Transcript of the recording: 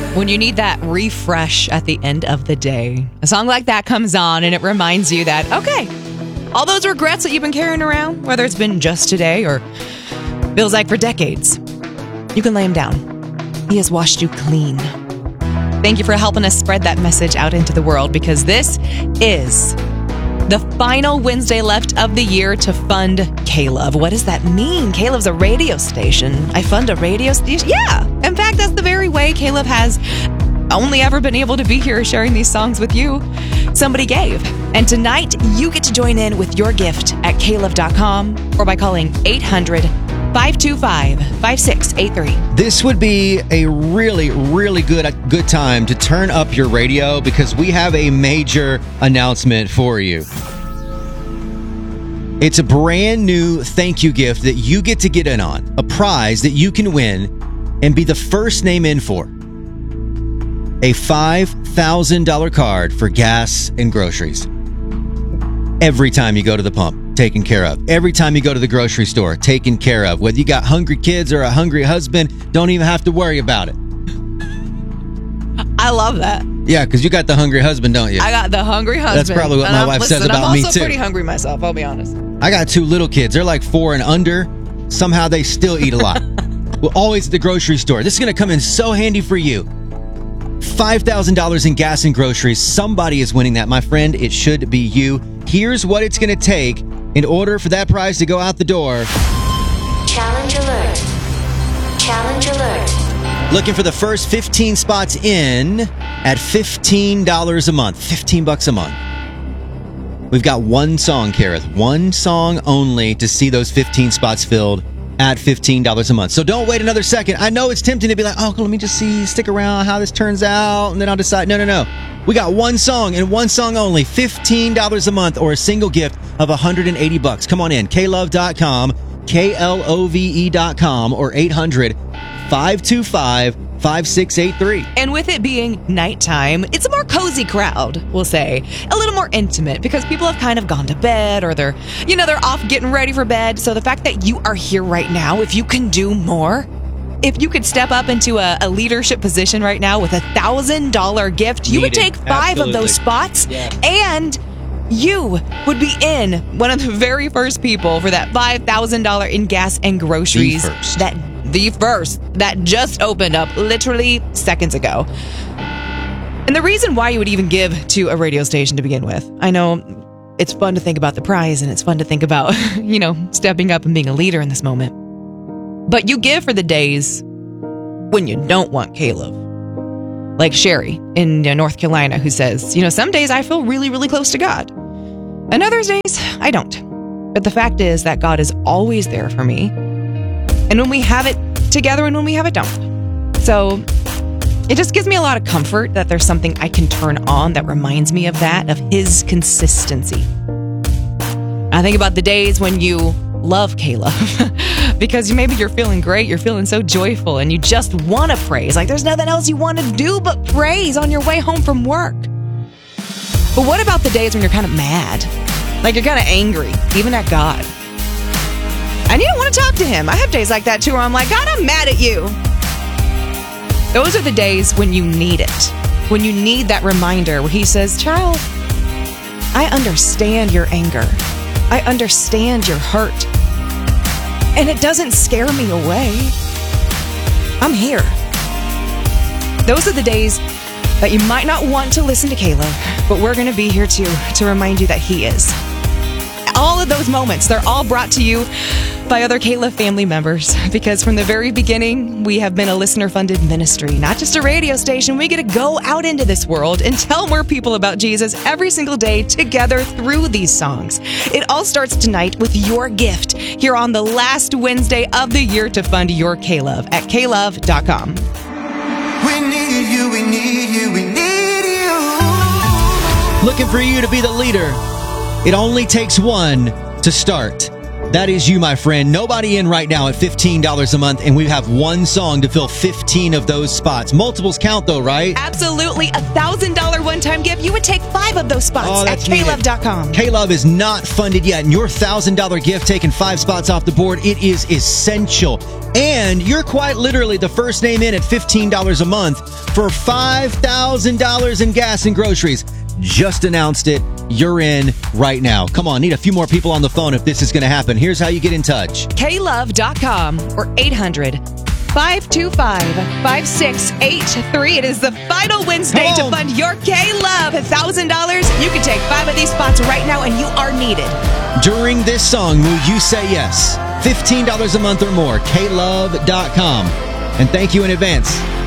When you need that refresh at the end of the day, a song like that comes on and it reminds you that, okay, all those regrets that you've been carrying around, whether it's been just today or feels like for decades, you can lay them down. He has washed you clean. Thank you for helping us spread that message out into the world, because this is the final Wednesday left of the year to fund K-Love. What does that mean? K-Love's a radio station. I fund a radio station? Yeah. In fact, that's the very way K-Love has only ever been able to be here sharing these songs with you. Somebody gave. And tonight, you get to join in with your gift at klove.com or by calling 800-525-5683. This would be a really, really good time to turn up your radio, because we have a major announcement for you. It's a brand new thank you gift that you get to get in on, a prize that you can win and be the first name in for. A $5,000 card for gas and groceries. Every time you go to the pump, taken care of. Every time you go to the grocery store, taken care of. Whether you got hungry kids or a hungry husband, don't even have to worry about it. I love that. Yeah, because you got the hungry husband, don't you? I got the hungry husband. That's probably what my wife says about me, too. I'm also pretty hungry myself, I'll be honest. I got 2 little kids. They're like 4 and under. Somehow they still eat a lot. We're always at the grocery store. This is going to come in so handy for you. $5,000 in gas and groceries. Somebody is winning that, my friend. It should be you. Here's what it's going to take in order for that prize to go out the door. Challenge alert. Challenge alert. Looking for the first 15 spots in at $15 a month. $15 a month. We've got one song, Kareth. One song only to see those 15 spots filled at $15 a month. So don't wait another second. I know it's tempting to be like, oh, let me just stick around how this turns out, and then I'll decide. No. We got one song and one song only. $15 a month or a single gift of $180. Come on in. klove.com, KLOVE.com, or 800-525-5683. And with it being nighttime, it's a more cozy crowd, we'll say. A little more intimate, because people have kind of gone to bed, or they're off getting ready for bed. So the fact that you are here right now, if you can do more, if you could step up into a leadership position right now with $1,000 gift, you would take 5 of those spots, and you would be in one of the very first people for that $5,000 in gas and groceries. The first that just opened up literally seconds ago. And the reason why you would even give to a radio station to begin with, I know it's fun to think about the prize, and it's fun to think about, stepping up and being a leader in this moment. But you give for the days when you don't want K-Love. Like Sherry in North Carolina, who says, some days I feel really, really close to God. And other days I don't. But the fact is that God is always there for me. And when we have it together and when we have it don't. So it just gives me a lot of comfort that there's something I can turn on that reminds me of that, of His consistency. I think about the days when you love K-Love because maybe you're feeling great, you're feeling so joyful, and you just want to praise. Like there's nothing else you want to do but praise on your way home from work. But what about the days when you're kind of mad? Like you're kind of angry, even at God. And you don't want to talk to Him. I have days like that too, where I'm like, God, I'm mad at you. Those are the days when you need it. When you need that reminder where He says, child, I understand your anger. I understand your hurt. And it doesn't scare me away. I'm here. Those are the days that you might not want to listen to K-Love, but we're going to be here too to remind you that He is. All of those moments, they're all brought to you by other K-Love family members, because from the very beginning, we have been a listener-funded ministry, not just a radio station. We get to go out into this world and tell more people about Jesus every single day together through these songs. It all starts tonight with your gift here on the last Wednesday of the year to fund your K-Love at klove.com. We need you, we need you, we need you. Looking for you to be the leader. It only takes one to start. That is you, my friend. Nobody in right now at $15 a month, and we have one song to fill 15 of those spots. Multiples count, though, right? Absolutely. $1,000 one-time gift. You would take 5 of those spots at klove.com. KLove is not funded yet, and your $1,000 gift taking 5 spots off the board, it is essential. And you're quite literally the first name in at $15 a month for $5,000 in gas and groceries. Just announced it. You're in right now. Come on, need a few more people on the phone if this is going to happen. Here's how you get in touch. klove.com or 800-525-5683. It is the final Wednesday to fund your K-Love. $1,000. You can take 5 of these spots right now, and you are needed. During this song, will you say yes? $15 a month or more. klove.com. And thank you in advance.